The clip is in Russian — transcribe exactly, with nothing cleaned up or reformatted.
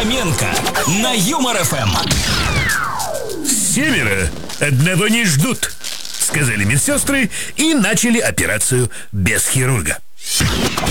Хоменко на Юмор эф эм. Семеро одного не ждут, сказали медсестры и начали операцию без хирурга.